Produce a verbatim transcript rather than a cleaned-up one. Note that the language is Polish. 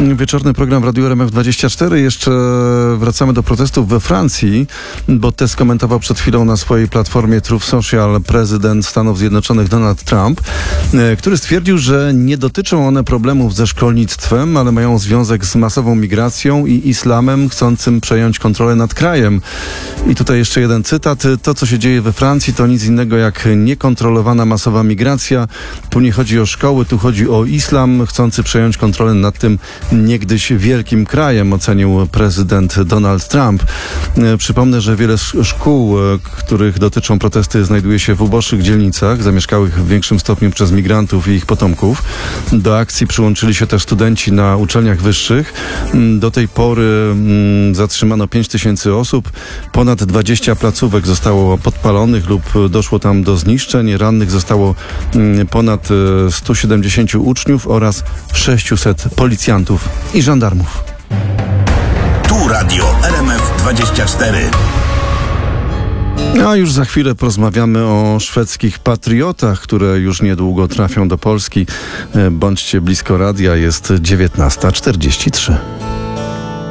Wieczorny program w Radiu R M F dwadzieścia cztery. Jeszcze wracamy do protestów we Francji, bo te skomentował przed chwilą na swojej platformie Truth Social prezydent Stanów Zjednoczonych Donald Trump, który stwierdził, że nie dotyczą one problemów ze szkolnictwem, ale mają związek z masową migracją i islamem chcącym przejąć kontrolę nad krajem. I tutaj jeszcze jeden cytat. To, co się dzieje we Francji, to nic innego jak niekontrolowana masowa migracja. Tu nie chodzi o szkoły, tu chodzi o islam chcący przejąć kontrolę nad tym niegdyś wielkim krajem, ocenił prezydent Donald Trump. Przypomnę, że wiele szkół, których dotyczą protesty, znajduje się w uboższych dzielnicach, zamieszkałych w większym stopniu przez migrantów i ich potomków. Do akcji przyłączyli się też studenci na uczelniach wyższych. Do tej pory zatrzymano pięć tysięcy osób. Ponad dwadzieścia placówek zostało podpalonych lub doszło tam do zniszczeń. Rannych zostało ponad stu siedemdziesięciu uczniów oraz sześciuset policjantów i żandarmów. Tu Radio R M F dwadzieścia cztery. A już za chwilę porozmawiamy o szwedzkich patriotach, które już niedługo trafią do Polski. Bądźcie blisko radia, jest dziewiętnasta czterdzieści trzy.